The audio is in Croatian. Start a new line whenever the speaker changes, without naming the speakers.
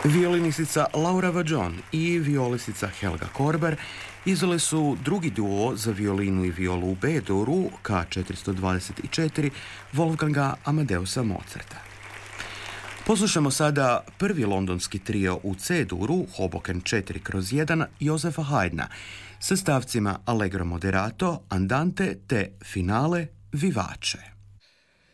Violinistica Laura Vajon i violistica Helga Korber izvele su drugi duo za violinu i violu u B-duru K424 Wolfganga Amadeusa Mozarta. Poslušamo sada prvi londonski trio u C-duru Hoboken 4/1 Josefa Haydna sa stavcima Allegro moderato, Andante te Finale Vivace.